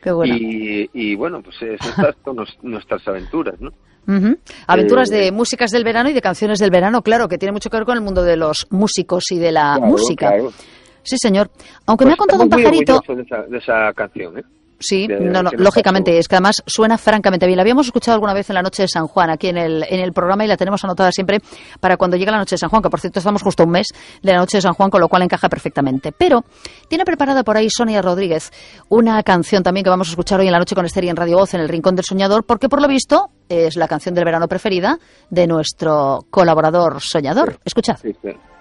Qué bueno. Y bueno, pues estas son nuestras aventuras, ¿no? Uh-huh. Aventuras de músicas del verano y de canciones del verano, claro, que tiene mucho que ver con el mundo de los músicos y de la música. Claro. Sí, señor. Aunque pues me ha contado un pajarito... de esa canción, ¿eh? Sí, lógicamente, es que además suena francamente bien. La habíamos escuchado alguna vez en la noche de San Juan, aquí en el programa, y la tenemos anotada siempre para cuando llegue la noche de San Juan, que por cierto estamos justo un mes de la noche de San Juan, con lo cual encaja perfectamente. Pero tiene preparada por ahí Sonia Rodríguez una canción también que vamos a escuchar hoy en la noche con Esther y en Radio Voz, en el Rincón del Soñador, porque por lo visto es la canción del verano preferida de nuestro colaborador soñador. Escuchad. Sí.